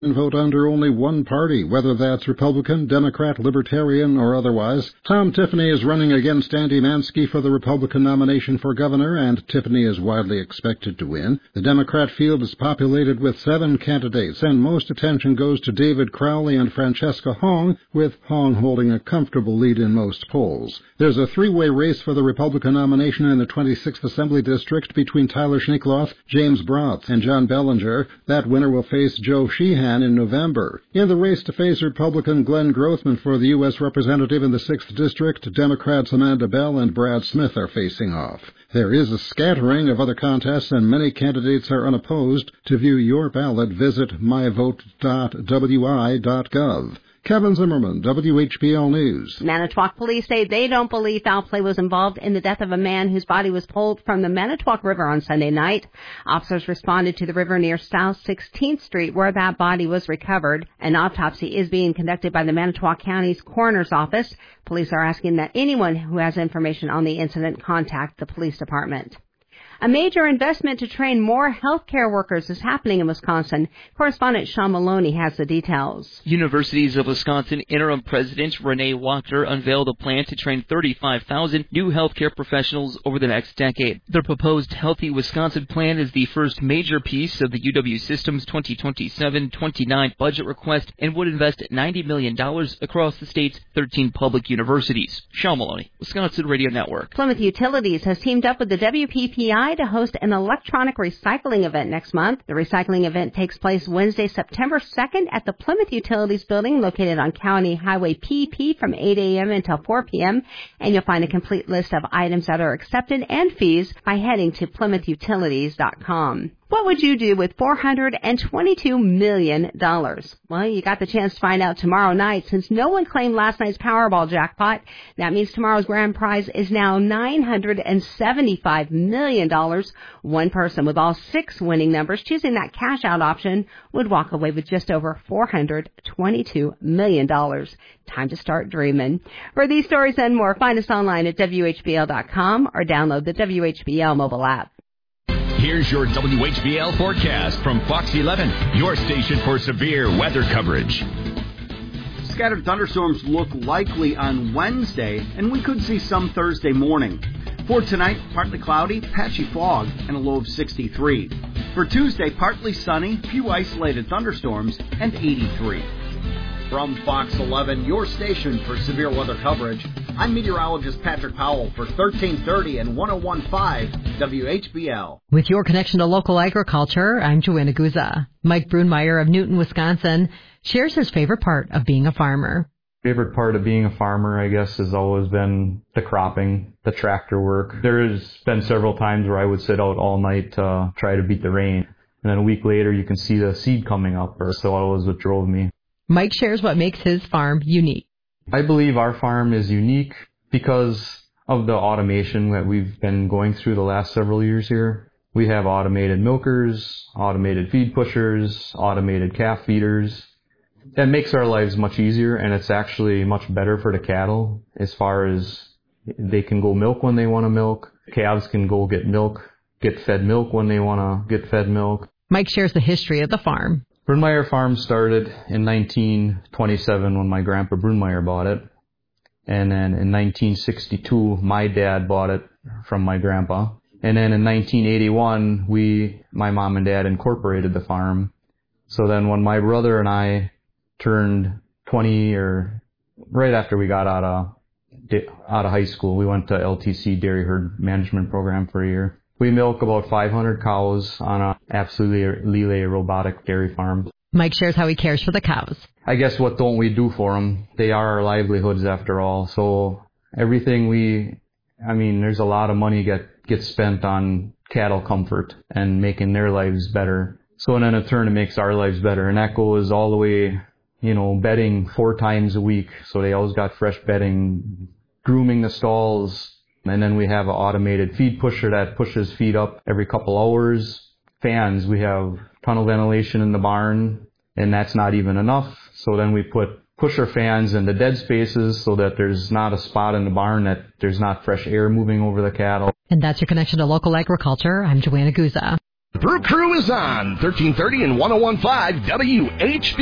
and vote under only one party, whether that's Republican, Democrat, Libertarian, or otherwise. Tom Tiffany is running against Andy Mansky for the Republican nomination for governor, and Tiffany is widely expected to win. The Democrat field is populated with 7 candidates, and most attention goes to David Crowley and Francesca Hong, with Hong holding a comfortable lead in most polls. There's a 3-way race for the Republican nomination in the 26th Assembly District between Tyler Schneekloth, James Broth, and John Bellinger. That winner will face Joe Sheehan in November. In the race to face Republican Glenn Grothman for the U.S. Representative in the 6th District, Democrats Amanda Bell and Brad Smith are facing off. There is a scattering of other contests, and many candidates are unopposed. To view your ballot, visit myvote.wi.gov. Kevin Zimmerman, WHBL News. Manitowoc police say they don't believe foul play was involved in the death of a man whose body was pulled from the Manitowoc River on Sunday night. Officers responded to the river near South 16th Street where that body was recovered. An autopsy is being conducted by the Manitowoc County's coroner's office. Police are asking that anyone who has information on the incident contact the police department. A major investment to train more healthcare workers is happening in Wisconsin. Correspondent Sean Maloney has the details. Universities of Wisconsin interim president Renee Wachter unveiled a plan to train 35,000 new healthcare professionals over the next decade. The proposed Healthy Wisconsin plan is the first major piece of the UW System's 2027-29 budget request and would invest $90 million across the state's 13 public universities. Sean Maloney, Wisconsin Radio Network. Plymouth Utilities has teamed up with the WPPI to host an electronic recycling event next month. The recycling event takes place Wednesday, September 2nd at the Plymouth Utilities building located on County Highway PP from 8 a.m. until 4 p.m. And you'll find a complete list of items that are accepted and fees by heading to PlymouthUtilities.com. What would you do with $422 million? Well, you got the chance to find out tomorrow night. Since no one claimed last night's Powerball jackpot, that means tomorrow's grand prize is now $975 million. One person with all 6 winning numbers choosing that cash-out option would walk away with just over $422 million. Time to start dreaming. For these stories and more, find us online at WHBL.com or download the WHBL mobile app. Here's your WHBL forecast from Fox 11, your station for severe weather coverage. Scattered thunderstorms look likely on Wednesday, and we could see some Thursday morning. For tonight, partly cloudy, patchy fog, and a low of 63. For Tuesday, partly sunny, few isolated thunderstorms, and 83. From Fox 11, your station for severe weather coverage, I'm meteorologist Patrick Powell for 1330 and 101.5 WHBL. With your connection to local agriculture, I'm Joanna Guza. Mike Brunmeyer of Newton, Wisconsin, shares his favorite part of being a farmer. Favorite part of being a farmer, I guess, has always been the cropping, the tractor work. There's been several times where I would sit out all night to try to beat the rain. And then a week later, you can see the seed coming up, so that was what drove me. Mike shares what makes his farm unique. I believe our farm is unique because of the automation that we've been going through the last several years here. We have automated milkers, automated feed pushers, automated calf feeders. That makes our lives much easier, and it's actually much better for the cattle as far as they can go milk when they want to milk. Calves can go get fed milk when they want to get fed milk. Mike shares the history of the farm. Brunmeyer Farm started in 1927 when my grandpa Brunmeyer bought it. And then in 1962, my dad bought it from my grandpa. And then in 1981, my mom and dad incorporated the farm. So then when my brother and I turned 20, or right after we got out of high school, we went to LTC Dairy Herd Management Program for a year. We milk about 500 cows on a absolutely robotic dairy farm. Mike shares how he cares for the cows. I guess what don't we do for them? They are our livelihoods after all. So everything there's a lot of money gets spent on cattle comfort and making their lives better. So in a turn, it makes our lives better. And that goes all the way, bedding 4 times a week. So they always got fresh bedding, grooming the stalls. And then we have an automated feed pusher that pushes feed up every couple hours. Fans, we have tunnel ventilation in the barn, and that's not even enough. So then we put pusher fans in the dead spaces so that there's not a spot in the barn that there's not fresh air moving over the cattle. And that's your connection to local agriculture. I'm Joanna Guza. Brew Crew is on 1330 and 101.5 WHB.